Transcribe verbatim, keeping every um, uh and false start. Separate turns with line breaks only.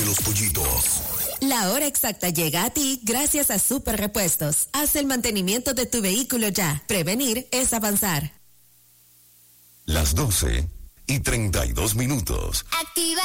los pollitos.
La hora exacta llega a ti gracias a Super Repuestos. Haz el mantenimiento de tu vehículo ya. Prevenir es avanzar.
Las doce y treinta y dos minutos.
Activa